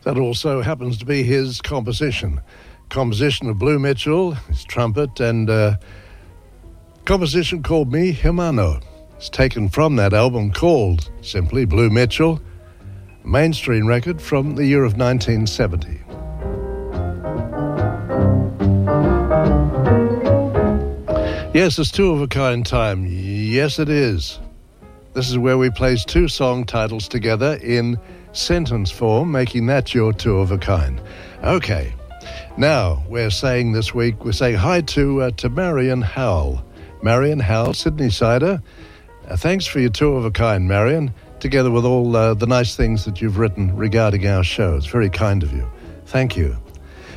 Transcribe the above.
That also happens to be his composition. Composition of Blue Mitchell, his trumpet, and composition called Mi Hermano. It's taken from that album called simply Blue Mitchell, a mainstream record from the year of 1970. Yes, it's two of a kind time. Yes, it is. This is where we place two song titles together in sentence form, making that your two of a kind. Okay. Now, we're saying this week, we're saying hi to Marion Howell. Marion Howell, Sydney Sider. Thanks for your two of a kind, Marion, together with all the nice things that you've written regarding our show. It's very kind of you. Thank you.